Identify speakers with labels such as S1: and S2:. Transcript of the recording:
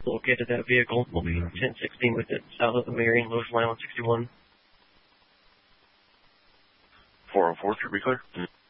S1: Located that vehicle. Will be 1016 with it south of the Marion, Lewis line on 61.
S2: 404, should be clear.